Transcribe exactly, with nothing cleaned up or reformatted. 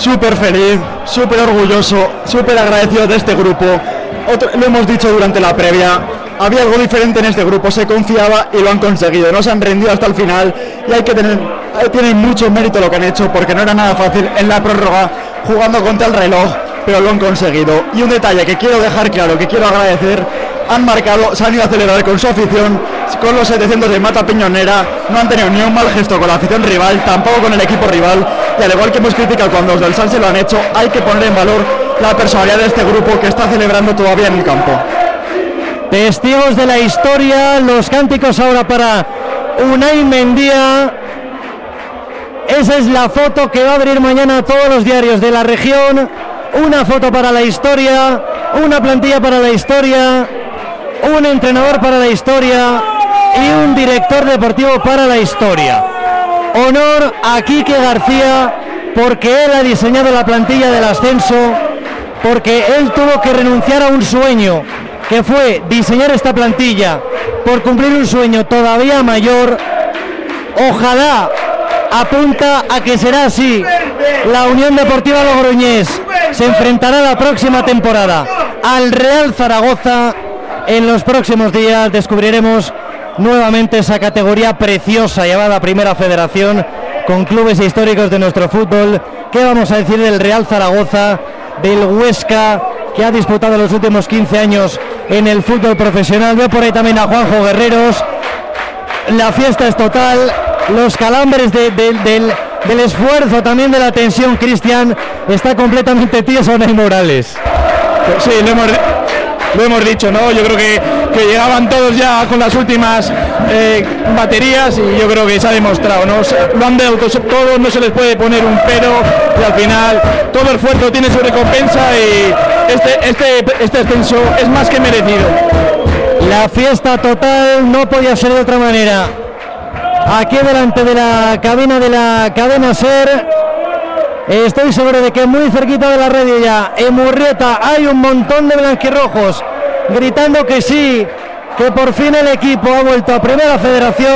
súper feliz, súper orgulloso, súper agradecido de este grupo. Otro, lo hemos dicho durante la previa, había algo diferente en este grupo, se confiaba y lo han conseguido, no se han rendido hasta el final y hay que tener, tienen mucho mérito lo que han hecho porque no era nada fácil en la prórroga jugando contra el reloj, pero lo han conseguido. Y un detalle que quiero dejar claro, que quiero agradecer, han marcado, se han ido a celebrar con su afición, con los setecientos de Mata Piñonera, no han tenido ni un mal gesto con la afición rival, tampoco con el equipo rival, y al igual que hemos criticado cuando los del Sanse lo han hecho, hay que poner en valor la personalidad de este grupo que está celebrando todavía en el campo. Testigos de la historia, los cánticos ahora para Unai Mendía. Esa es la foto que va a abrir mañana todos los diarios de la región, una foto para la historia, una plantilla para la historia, un entrenador para la historia y un director deportivo para la historia. Honor a Quique García porque él ha diseñado la plantilla del ascenso, porque él tuvo que renunciar a un sueño que fue diseñar esta plantilla por cumplir un sueño todavía mayor. Ojalá apunta a que será así. La Unión Deportiva Logroñés se enfrentará la próxima temporada al Real Zaragoza. En los próximos días descubriremos nuevamente esa categoría preciosa llamada Primera Federación, con clubes históricos de nuestro fútbol. ¿Qué vamos a decir del Real Zaragoza, del Huesca, que ha disputado los últimos quince años en el fútbol profesional? Veo por ahí también a Juanjo Guerreros. La fiesta es total, los calambres de, de, del, del esfuerzo, también de la tensión. Cristian, está completamente tieso Unai Morales. Sí, lo hemos, lo hemos dicho, ¿no? Yo creo que, que llegaban todos ya con las últimas eh, baterías y yo creo que se ha demostrado, ¿no? Lo han dado todos, no se les puede poner un pero y al final todo el esfuerzo tiene su recompensa y este, este, este ascenso es más que merecido. La fiesta total no podía ser de otra manera. Aquí delante de la cabina de la cadena SER, estoy seguro de que muy cerquita de la radio ya, en Murrieta, hay un montón de blanquirrojos gritando que sí, que por fin el equipo ha vuelto a Primera Federación.